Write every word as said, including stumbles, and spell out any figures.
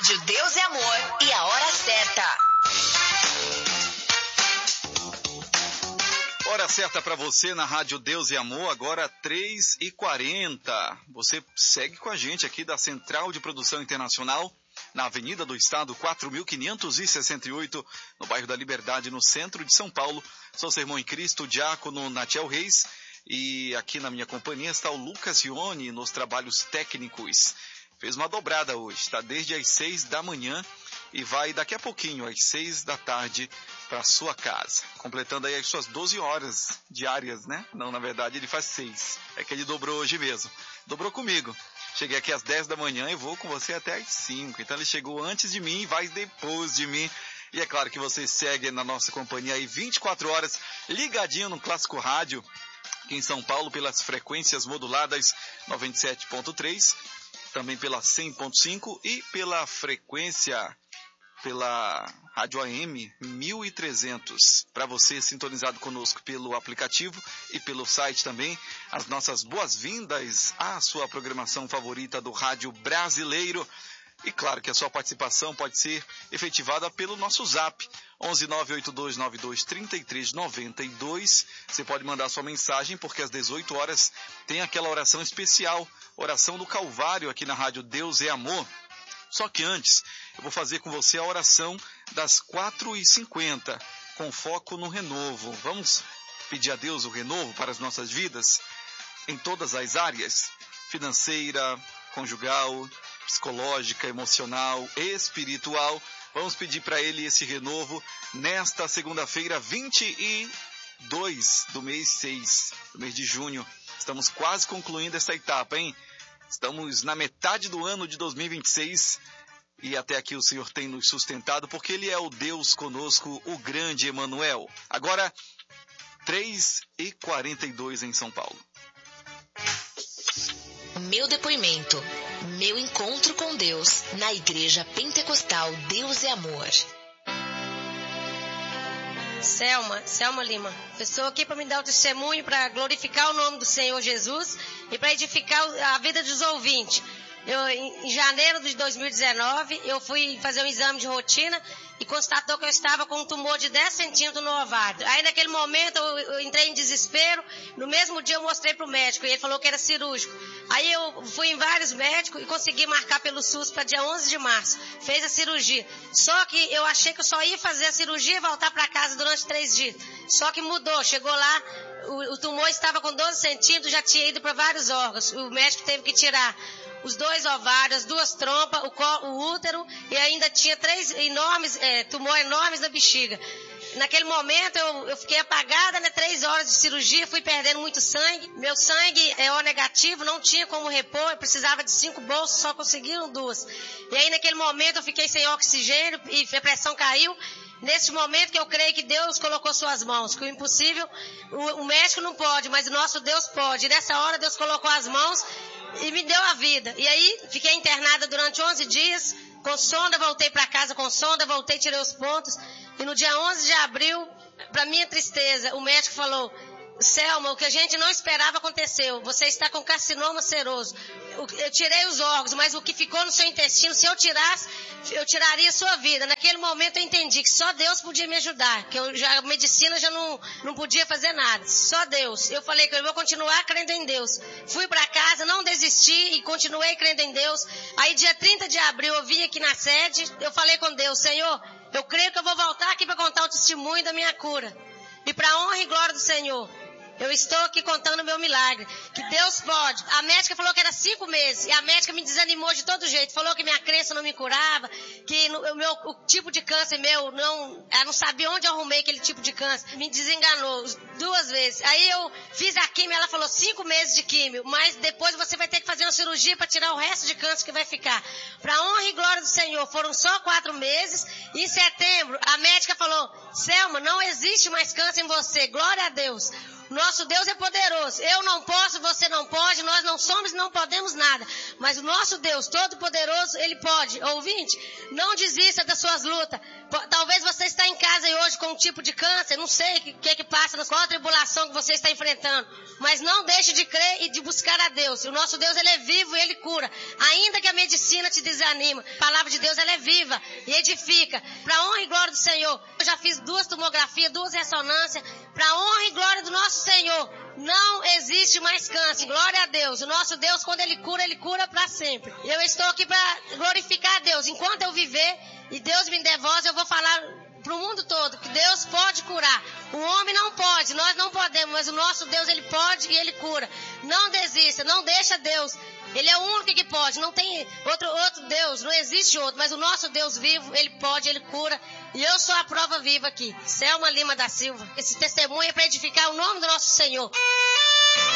Rádio Deus é Amor e a hora certa. Hora certa para você na Rádio Deus e Amor, agora três e quarenta. Você segue com a gente aqui da Central de Produção Internacional, na Avenida do Estado, quatro mil quinhentos e sessenta e oito, no bairro da Liberdade, no centro de São Paulo. Sou seu irmão em Cristo, diácono Natiel Reis, e aqui na minha companhia está o Lucas Ione nos trabalhos técnicos. Fez uma dobrada hoje, está desde as seis da manhã e vai daqui a pouquinho, às seis da tarde, para sua casa. Completando aí as suas doze horas diárias, né? Não, na verdade ele faz seis. É que ele dobrou hoje mesmo. Dobrou comigo. Cheguei aqui às dez da manhã e vou com você até às cinco. Então ele chegou antes de mim e vai depois de mim. E é claro que você segue na nossa companhia aí vinte e quatro horas, ligadinho no Clássico Rádio, aqui em São Paulo, pelas frequências moduladas noventa e sete ponto três, também pela cem ponto cinco e pela frequência, pela Rádio A M mil e trezentos. Para você sintonizado conosco pelo aplicativo e pelo site também, as nossas boas-vindas à sua programação favorita do rádio brasileiro. E claro que a sua participação pode ser efetivada pelo nosso zap, onze nove oito dois nove dois três três nove dois. Você pode mandar sua mensagem, porque às dezoito horas tem aquela oração especial, oração do Calvário aqui na Rádio Deus é Amor. Só que antes, eu vou fazer com você a oração das quatro e cinquenta, com foco no renovo. Vamos pedir a Deus o renovo para as nossas vidas, em todas as áreas, financeira, conjugal, psicológica, emocional, espiritual. Vamos pedir para Ele esse renovo nesta segunda-feira, vinte e dois do mês seis, do mês de junho. Estamos quase concluindo essa etapa, hein? Estamos na metade do ano de dois mil e vinte e seis e até aqui o Senhor tem nos sustentado, porque Ele é o Deus conosco, o grande Emanuel. Agora, três e quarenta e dois em São Paulo. Meu depoimento, meu encontro com Deus na Igreja Pentecostal Deus é Amor. Selma, Selma Lima. Eu estou aqui para me dar o testemunho, para glorificar o nome do Senhor Jesus e para edificar a vida dos ouvintes. Eu, em janeiro de dois mil e dezenove, eu fui fazer um exame de rotina e constatou que eu estava com um tumor de dez centímetros no ovário. Aí naquele momento eu, eu entrei em desespero. No mesmo dia eu mostrei para o médico e ele falou que era cirúrgico. Aí eu fui em vários médicos e consegui marcar pelo SUS para dia onze de março. Fez a cirurgia. Só que eu achei que eu só ia fazer a cirurgia e voltar para casa durante três dias. Só que mudou. Chegou lá, o, o tumor estava com doze centímetros, já tinha ido para vários órgãos. O médico teve que tirar os dois ovários, as duas trompas, o, co- o útero, e ainda tinha três enormes, é, tumores enormes na bexiga. Naquele momento eu, eu fiquei apagada, né? Três horas de cirurgia, fui perdendo muito sangue. Meu sangue é O negativo, não tinha como repor, eu precisava de cinco bolsas, só conseguiram duas. E aí naquele momento eu fiquei sem oxigênio e a pressão caiu. Nesse momento que eu creio que Deus colocou suas mãos, que o impossível, o, o médico não pode, mas o nosso Deus pode. E nessa hora Deus colocou as mãos e me deu a vida. E aí fiquei internada durante onze dias, com sonda, voltei para casa com sonda, voltei, tirei os pontos. E no dia onze de abril, para minha tristeza, o médico falou: Selma, o que a gente não esperava aconteceu. Você está com carcinoma seroso. Eu tirei os órgãos, mas o que ficou no seu intestino, se eu tirasse, eu tiraria a sua vida. Naquele momento eu entendi que só Deus podia me ajudar, que eu já, a medicina já não, não podia fazer nada. Só Deus. Eu falei que eu vou continuar crendo em Deus. Fui para casa, não desisti e continuei crendo em Deus. Aí dia trinta de abril eu vim aqui na sede, eu falei com Deus: Senhor, eu creio que eu vou voltar aqui para contar o testemunho da minha cura. E para a honra e glória do Senhor, eu estou aqui contando o meu milagre, que Deus pode. A médica falou que era cinco meses, e a médica me desanimou de todo jeito, falou que minha crença não me curava, que no, o, meu, o tipo de câncer meu, não, ela não sabia onde eu arrumei aquele tipo de câncer, me desenganou duas vezes. Aí eu fiz a químio, ela falou cinco meses de químio, mas depois você vai ter que fazer uma cirurgia para tirar o resto de câncer que vai ficar. Para a honra e glória do Senhor, foram só quatro meses, e em setembro a médica falou: Selma, não existe mais câncer em você, glória a Deus. Nosso Deus é poderoso. Eu não posso, você não pode, nós não somos e não podemos nada. Mas o nosso Deus Todo-Poderoso, Ele pode. Ouvinte, não desista das suas lutas. Talvez você está em casa aí hoje com um tipo de câncer, não sei o que, que, que passa, qual a tribulação que você está enfrentando. Mas não deixe de crer e de buscar a Deus. O nosso Deus, Ele é vivo e Ele cura. Ainda que a medicina te desanima, a palavra de Deus, ela é viva e edifica. Para honra e glória do Senhor. Eu já fiz duas tomografias, duas ressonâncias. Para honra e glória do nosso Senhor. Não existe mais câncer. Glória a Deus. O nosso Deus, quando Ele cura, Ele cura para sempre. Eu estou aqui para glorificar a Deus. Enquanto eu viver e Deus me der voz, eu vou falar para o mundo todo que Deus pode curar. O homem não pode, nós não podemos, mas o nosso Deus, Ele pode e Ele cura. Não desista, não deixa Deus. Ele é o único que pode, não tem outro, outro Deus, não existe outro, mas o nosso Deus vivo, Ele pode, Ele cura. E eu sou a prova viva aqui, Selma Lima da Silva. Esse testemunho é para edificar o nome do nosso Senhor.